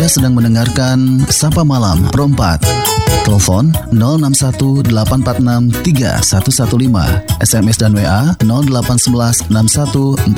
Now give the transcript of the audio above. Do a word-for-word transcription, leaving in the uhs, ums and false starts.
sedang mendengarkan Sapa Malam Pro empat. Telepon nol enam satu delapan empat enam tiga satu satu lima, S M S dan W A nol delapan satu satu enam satu empat